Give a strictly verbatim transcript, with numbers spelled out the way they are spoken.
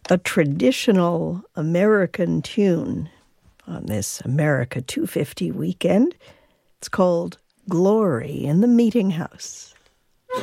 a traditional American tune on this America two fifty weekend. It's called Glory in the Meeting House.